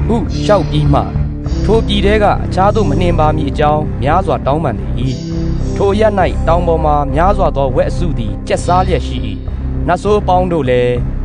ဟုလျှောက်ပြီးမှထိုပြည်တဲကအခြားသို့မနှင်ပါမည်အကြောင်းများစွာတောင်းပန်သည်ထိုရက်၌တောင်ပေါ်မှာများစွာသောဝက်အစုသည်ကျက်စားလျက်ရှိ၏နတ်ဆိုးပေါင်းတို့လည်း